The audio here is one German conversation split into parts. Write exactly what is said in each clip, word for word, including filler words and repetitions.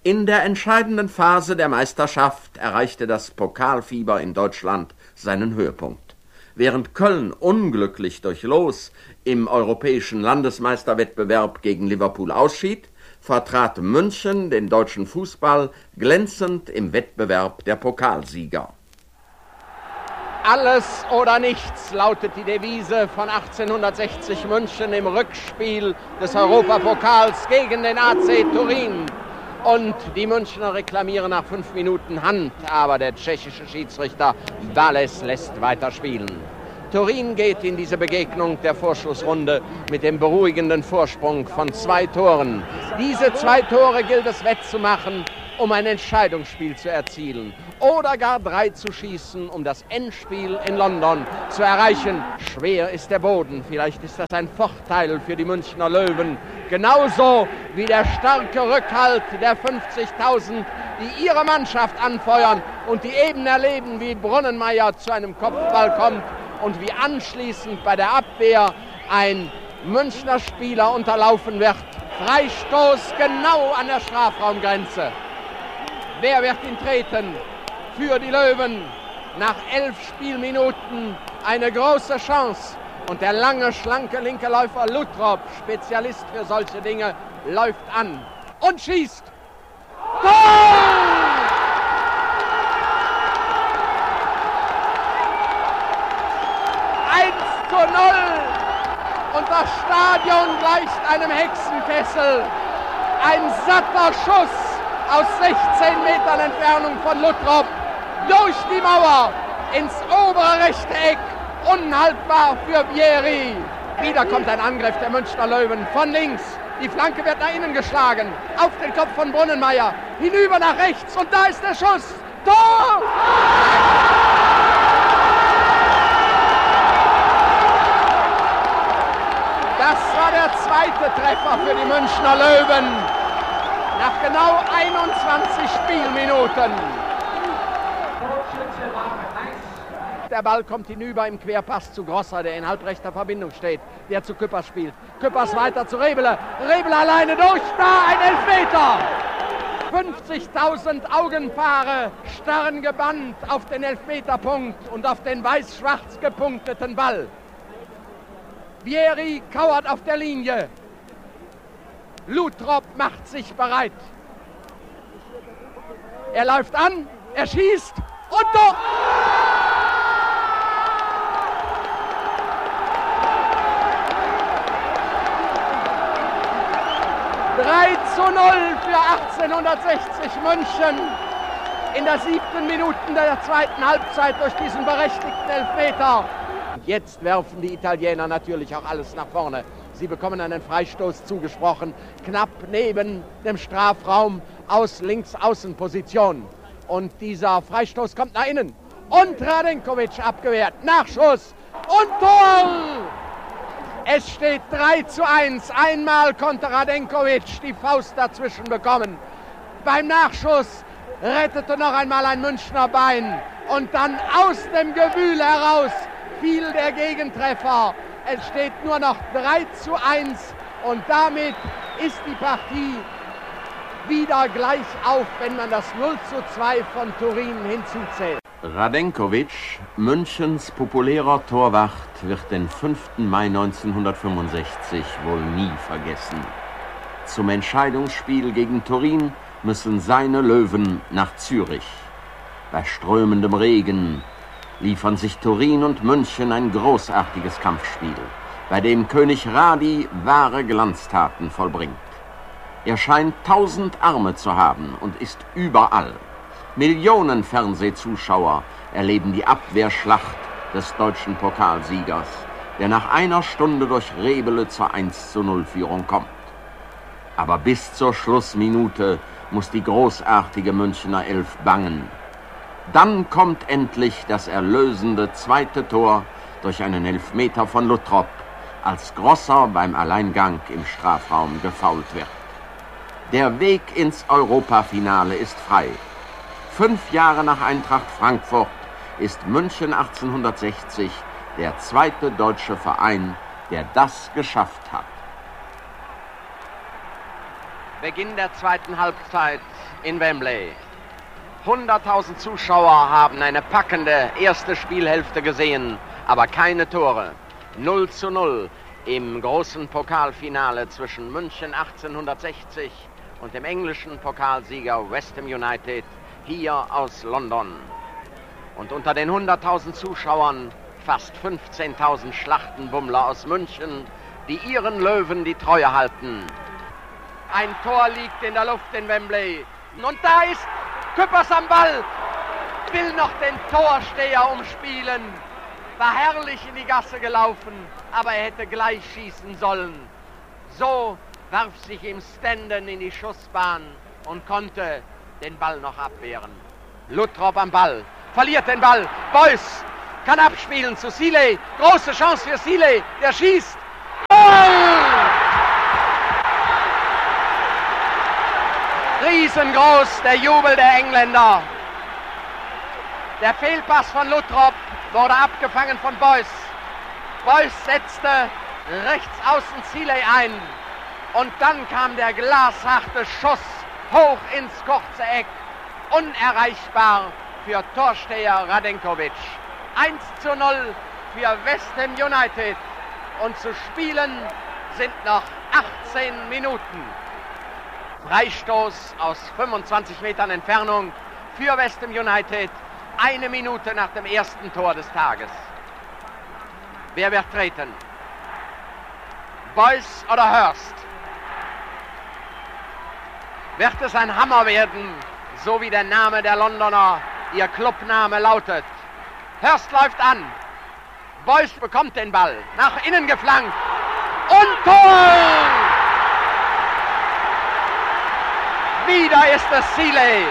In der entscheidenden Phase der Meisterschaft erreichte das Pokalfieber in Deutschland seinen Höhepunkt. Während Köln unglücklich durch Los im europäischen Landesmeisterwettbewerb gegen Liverpool ausschied, vertrat München den deutschen Fußball glänzend im Wettbewerb der Pokalsieger. Alles oder nichts lautet die Devise von achtzehnhundertsechzig München im Rückspiel des Europapokals gegen den A C Turin. Und die Münchner reklamieren nach fünf Minuten Hand, aber der tschechische Schiedsrichter Bales lässt weiterspielen. Turin geht in diese Begegnung der Vorschlussrunde mit dem beruhigenden Vorsprung von zwei Toren. Diese zwei Tore gilt es wettzumachen, um ein Entscheidungsspiel zu erzielen oder gar drei zu schießen, um das Endspiel in London zu erreichen. Schwer ist der Boden, vielleicht ist das ein Vorteil für die Münchner Löwen, genauso wie der starke Rückhalt der fünfzigtausend, die ihre Mannschaft anfeuern und die eben erleben, wie Brunnenmeier zu einem Kopfball kommt und wie anschließend bei der Abwehr ein Münchner Spieler unterlaufen wird. Freistoß genau an der Strafraumgrenze. Wer wird ihn treten? Für die Löwen nach elf Spielminuten eine große Chance. Und der lange, schlanke linke Läufer Luttrop, Spezialist für solche Dinge, läuft an und schießt. Tor! eins zu null und das Stadion gleicht einem Hexenkessel. Ein satter Schuss aus sechzehn Metern Entfernung von Luttrop durch die Mauer ins obere rechte Eck, unhaltbar für Vieri. Wieder kommt ein Angriff der Münchner Löwen von links. Die Flanke wird nach innen geschlagen, auf den Kopf von Brunnenmeier, hinüber nach rechts und da ist der Schuss. Tor! Das war der zweite Treffer für die Münchner Löwen. Nach genau einundzwanzig Spielminuten. Der Ball kommt hinüber im Querpass zu Grosser, der in halbrechter Verbindung steht, der zu Küppers spielt. Küppers weiter zu Rebele. Rebele alleine durch, da ein Elfmeter. fünfzigtausend Augenpaare starren gebannt auf den Elfmeterpunkt und auf den weiß-schwarz gepunkteten Ball. Vieri kauert auf der Linie. Luttrop macht sich bereit. Er läuft an, er schießt und doch! drei zu null für achtzehnhundertsechzig München in der siebten Minute der zweiten Halbzeit durch diesen berechtigten Elfmeter. Jetzt werfen die Italiener natürlich auch alles nach vorne. Sie bekommen einen Freistoß zugesprochen, knapp neben dem Strafraum aus Links-Außenposition. Und dieser Freistoß kommt nach innen. Und Radenkovic abgewehrt. Nachschuss und Tor! Es steht drei zu eins. Einmal konnte Radenkovic die Faust dazwischen bekommen. Beim Nachschuss rettete noch einmal ein Münchner Bein. Und dann aus dem Gewühl heraus fiel der Gegentreffer. Es steht nur noch drei zu eins und damit ist die Partie wieder gleich auf, wenn man das null zu zwei von Turin hinzuzählt. Radenkovic, Münchens populärer Torwart, wird den fünften Mai neunzehnhundertfünfundsechzig wohl nie vergessen. Zum Entscheidungsspiel gegen Turin müssen seine Löwen nach Zürich. Bei strömendem Regen liefern sich Turin und München ein großartiges Kampfspiel, bei dem König Radi wahre Glanztaten vollbringt. Er scheint tausend Arme zu haben und ist überall. Millionen Fernsehzuschauer erleben die Abwehrschlacht des deutschen Pokalsiegers, der nach einer Stunde durch Rebele zur eins zu null Führung kommt. Aber bis zur Schlussminute muss die großartige Münchner Elf bangen. Dann kommt endlich das erlösende zweite Tor durch einen Elfmeter von Luttrop, als Grosser beim Alleingang im Strafraum gefoult wird. Der Weg ins Europafinale ist frei. Fünf Jahre nach Eintracht Frankfurt ist München achtzehnhundertsechzig der zweite deutsche Verein, der das geschafft hat. Beginn der zweiten Halbzeit in Wembley. hunderttausend Zuschauer haben eine packende erste Spielhälfte gesehen, aber keine Tore. null zu null im großen Pokalfinale zwischen München achtzehnhundertsechzig und dem englischen Pokalsieger West Ham United hier aus London. Und unter den hunderttausend Zuschauern fast fünfzehntausend Schlachtenbummler aus München, die ihren Löwen die Treue halten. Ein Tor liegt in der Luft in Wembley. Und da ist Küppers am Ball. Will noch den Torsteher umspielen. War herrlich in die Gasse gelaufen, aber er hätte gleich schießen sollen. So warf sich ihm Standen in die Schussbahn und konnte den Ball noch abwehren. Luttrop am Ball, verliert den Ball. Beuys kann abspielen zu Seeley. Große Chance für Seeley, der schießt. Goal! Riesengroß der Jubel der Engländer. Der Fehlpass von Luttrop wurde abgefangen von Beuys. Beuys setzte rechts außen Seeley ein. Und dann kam der glasharte Schuss hoch ins kurze Eck. Unerreichbar für Torsteher Radenkovic. eins zu null für West Ham United. Und zu spielen sind noch achtzehn Minuten. Freistoß aus fünfundzwanzig Metern Entfernung für West Ham United. Eine Minute nach dem ersten Tor des Tages. Wer wird treten? Beuys oder Hurst? Wird es ein Hammer werden, so wie der Name der Londoner, ihr Clubname lautet? Hurst läuft an. Beuys bekommt den Ball, nach innen geflankt. Und Tor! Wieder ist es Seeley.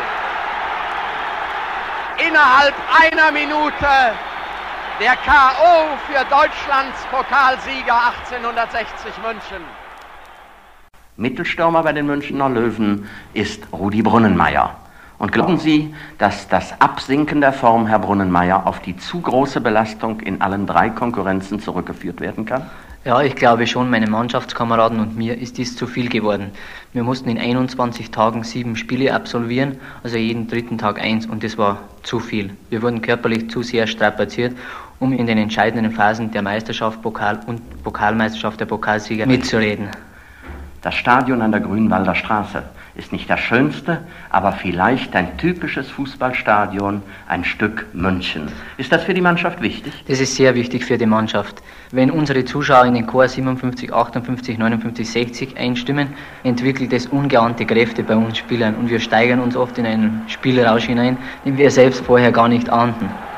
Innerhalb einer Minute der K O für Deutschlands Pokalsieger achtzehnhundertsechzig München. Mittelstürmer bei den Münchner Löwen ist Rudi Brunnenmeier. Und glauben Sie, dass das Absinken der Form, Herr Brunnenmeier, auf die zu große Belastung in allen drei Konkurrenzen zurückgeführt werden kann? Ja, ich glaube schon, meinen Mannschaftskameraden und mir ist dies zu viel geworden. Wir mussten in einundzwanzig Tagen sieben Spiele absolvieren, also jeden dritten Tag eins, und das war zu viel. Wir wurden körperlich zu sehr strapaziert, um in den entscheidenden Phasen der Meisterschaft, Pokal und Pokalmeisterschaft der Pokalsieger mitzureden. Das Stadion an der Grünwalder Straße ist nicht das schönste, aber vielleicht ein typisches Fußballstadion, ein Stück München. Ist das für die Mannschaft wichtig? Das ist sehr wichtig für die Mannschaft. Wenn unsere Zuschauer in den Chor siebenundfünfzig, achtundfünfzig, neunundfünfzig, sechzig einstimmen, entwickelt es ungeahnte Kräfte bei uns Spielern und wir steigern uns oft in einen Spielrausch hinein, den wir selbst vorher gar nicht ahnten.